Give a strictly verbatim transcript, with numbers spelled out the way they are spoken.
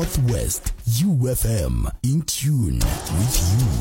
Northwest U F M, in tune with you.